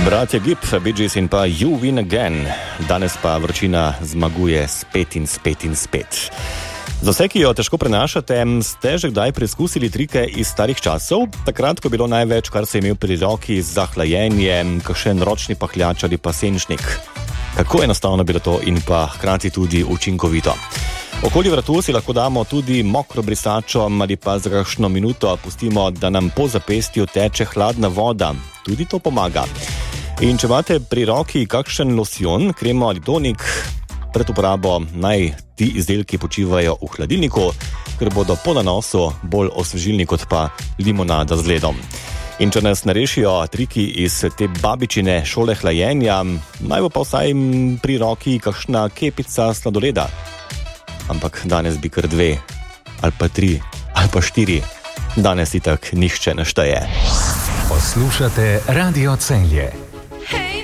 Bratje Gibb, Bee Gees in pa You Win Again. Danes pa vročina zmaguje spet in spet in spet. Za vse, ki jo težko prenašate, ste že kdaj preizkusili trike iz starih časov? Takrat, ko je bilo največ, kar se je imel pri roki za hlajenje, kakšen ročni pahljač ali pa senčnik. Kako enostavno bilo to in pa hkrati tudi učinkovito. Okoli vratu si lahko damo tudi mokro brisačo ali pa za kakšno minuto pustimo, da nam po zapestju teče hladna voda. Tudi to pomaga. In če imate pri roki kakšen losjon, kremo ali tonik, pred uporabo naj ti izdelki počivajo v hladilniku, ker bodo po nanosu bolj osvežilni kot pa limonada z ledom. In če nas ne rešijo triki iz te babičine šole hlajenja, naj bo pa vsaj pri roki kakšna kepica sladoleda. Ampak danes bi kar 2, ali pa 3, ali pa 4. Danes itak nihče ne šteje. Poslušate Radio Celje.